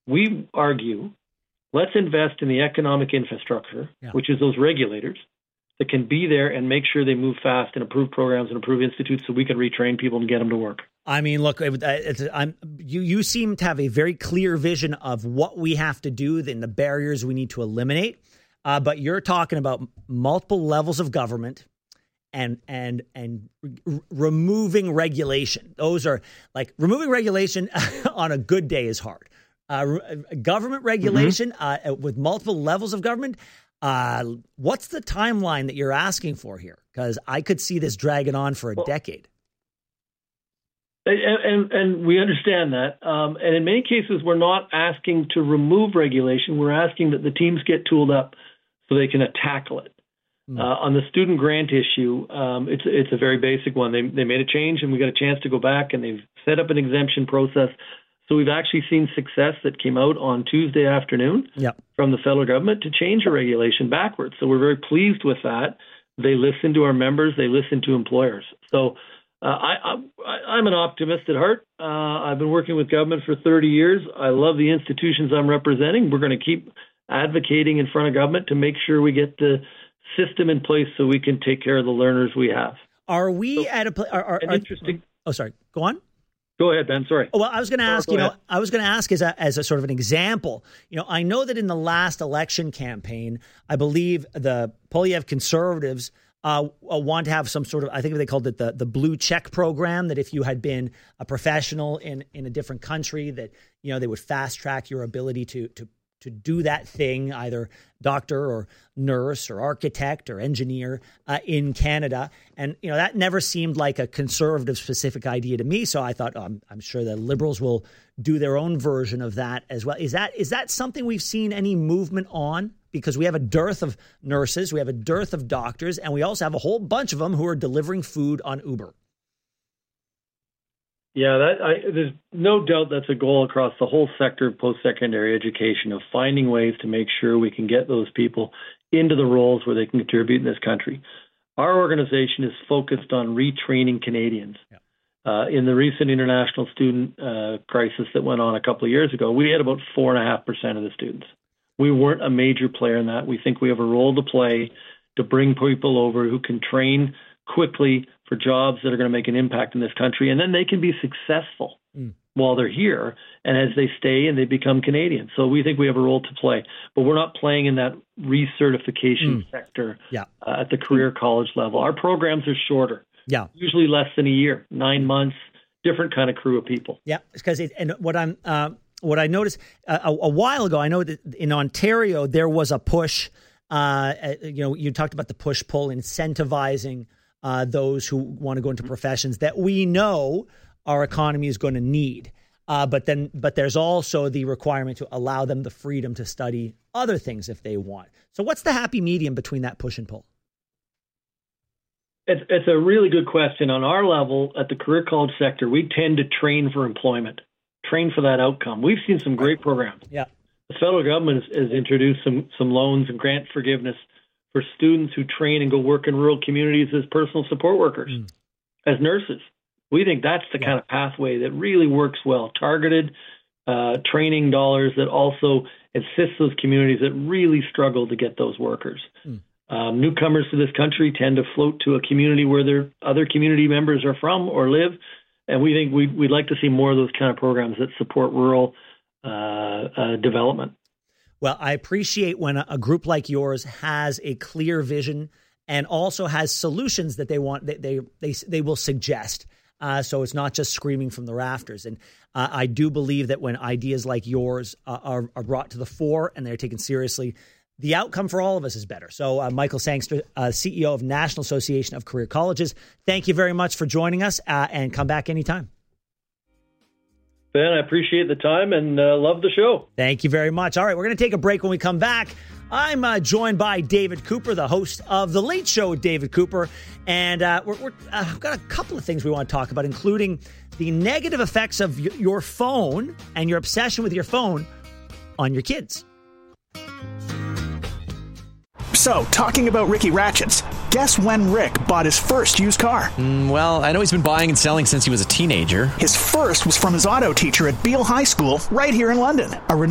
we argue, let's invest in the economic infrastructure, which is those regulators that can be there and make sure they move fast and approve programs and approve institutes so we can retrain people and get them to work. I mean, look, you seem to have a very clear vision of what we have to do and the barriers we need to eliminate. But you're talking about multiple levels of government and removing regulation. Those are like removing regulation on a good day is hard. Government regulation with multiple levels of government. What's the timeline that you're asking for here? Because I could see this dragging on for a decade. And we understand that. And in many cases, we're not asking to remove regulation. We're asking that the teams get tooled up so they can tackle it. On the student grant issue, it's a very basic one. They made a change, and we got a chance to go back, and they've set up an exemption process. So we've actually seen success that came out on Tuesday afternoon from the federal government to change a regulation backwards. So we're very pleased with that. They listen to our members. They listen to employers. So I'm an optimist at heart. I've been working with government for 30 years. I love the institutions I'm representing. We're going to keep advocating in front of government to make sure we get the system in place so we can take care of the learners we have. Are we at a place? Interesting. Oh, sorry. Go on. Go ahead, Ben. Sorry. Well, I was going to ask. I was going to ask as a sort of an example. I know that in the last election campaign, I believe the Poilievre Conservatives want to have some sort of, I think they called it the blue check program, that if you had been a professional in a different country, that they would fast track your ability to do that thing, either doctor or nurse or architect or engineer in Canada. And, that never seemed like a conservative specific idea to me. So I thought, I'm sure the Liberals will do their own version of that as well. Is that something we've seen any movement on? Because we have a dearth of nurses, we have a dearth of doctors, and we also have a whole bunch of them who are delivering food on Uber. Yeah, there's no doubt that's a goal across the whole sector of post-secondary education, of finding ways to make sure we can get those people into the roles where they can contribute in this country. Our organization is focused on retraining Canadians. In the recent international student crisis that went on a couple of years ago, we had about 4.5% of the students. We weren't a major player in that. We think we have a role to play to bring people over who can train quickly for jobs that are going to make an impact in this country, and then they can be successful while they're here and as they stay and they become Canadians. So we think we have a role to play, but we're not playing in that recertification sector at the career college level. Our programs are shorter, usually less than a year, 9 months, different kind of crew of people. Yeah, because what I noticed a while ago, I know that in Ontario there was a push. You talked about the push-pull, incentivizing those who want to go into professions that we know our economy is going to need. But there's also the requirement to allow them the freedom to study other things if they want. So what's the happy medium between that push and pull? It's a really good question. On our level at the career college sector, we tend to train for employment, train for that outcome. We've seen some great programs. Yeah. The federal government has introduced some loans and grant forgiveness for students who train and go work in rural communities as personal support workers, as nurses. We think that's the kind of pathway that really works well. Targeted training dollars that also assist those communities that really struggle to get those workers. Newcomers to this country tend to float to a community where their other community members are from or live. And we think we'd like to see more of those kind of programs that support rural development. Well, I appreciate when a group like yours has a clear vision and also has solutions that they want, they will suggest. So it's not just screaming from the rafters. And I do believe that when ideas like yours are brought to the fore and they're taken seriously, the outcome for all of us is better. So Michael Sangster, CEO of National Association of Career Colleges, thank you very much for joining us and come back anytime. Ben, I appreciate the time and love the show. Thank you very much. All right, we're going to take a break. When we come back, I'm joined by David Cooper, the host of The Late Show with David Cooper. And we've got a couple of things we want to talk about, including the negative effects of your phone and your obsession with your phone on your kids. So, talking about Ricky Ratchets, guess when Rick bought his first used car? Well, I know he's been buying and selling since he was a teenager. His first was from his auto teacher at Beale High School right here in London. A